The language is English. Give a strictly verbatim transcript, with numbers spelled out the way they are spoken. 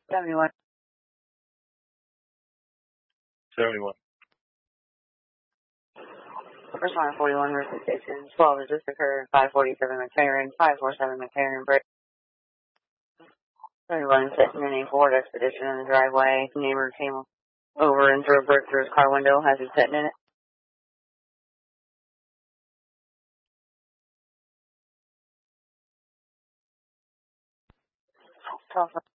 seventy-one. seventy-one. First line forty-one, Mercy Station. twelve has just occurred. five forty-seven McLaren, five forty-seven McLaren, break. seventy-one, sitting in a Ford Expedition in the driveway. Neighbor came over and threw a brick through his car window as he's sitting in it.